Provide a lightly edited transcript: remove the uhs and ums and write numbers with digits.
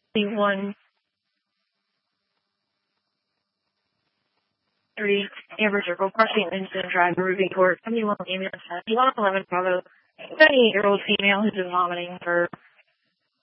1 3 Amber Circle, crossing Winston Drive, Ruby Court, 71 ambulance, 11 Bravo, 78-year-old female who's been vomiting for